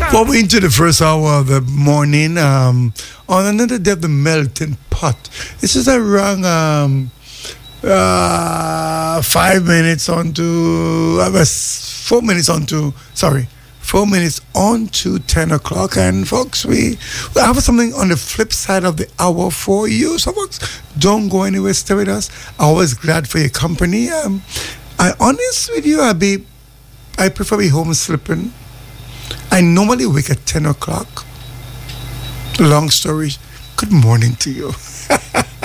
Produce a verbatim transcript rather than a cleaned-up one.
Well, we're into the first hour of the morning um, on another day of the melting pot. This is around um, uh, five minutes on to, I was four minutes on to, sorry, four minutes on to ten o'clock. And folks, we, we have something on the flip side of the hour for you. So folks, don't go anywhere, stay with us. Always glad for your company. Um, I honest with you, I be, I prefer be home sleeping. I normally wake at ten o'clock. Long story. Good morning to you.